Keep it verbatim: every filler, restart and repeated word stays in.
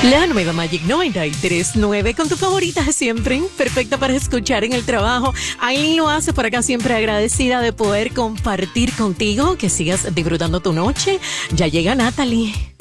La nueva Magic noventa y tres punto nueve con tu favorita siempre, perfecta para escuchar en el trabajo. Ahí lo hace por acá, siempre agradecida de poder compartir contigo, que sigas disfrutando tu noche. Ya llega Natalie.